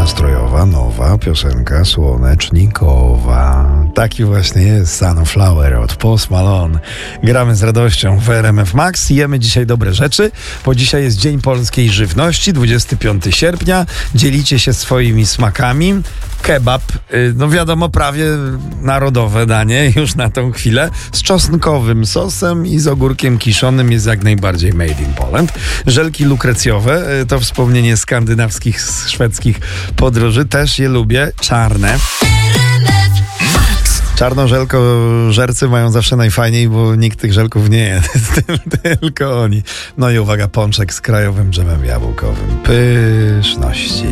nastrojowa, nowa piosenka słonecznikowa. Taki właśnie jest Sunflower od Post Malone. Gramy z radością w RMF Max. Jemy dzisiaj dobre rzeczy, bo dzisiaj jest Dzień Polskiej Żywności, 25 sierpnia. Dzielicie się swoimi smakami. Kebab, no wiadomo, prawie narodowe danie już na tą chwilę, z czosnkowym sosem i z ogórkiem kiszonym, jest jak najbardziej made in Poland. Żelki lukrecjowe, to wspomnienie skandynawskich, szwedzkich podróży, też je lubię, czarne. Czarnożelkożercy mają zawsze najfajniej, bo nikt tych żelków nie je, tylko oni. No i uwaga, pączek z krajowym dżemem jabłkowym. Pyszności.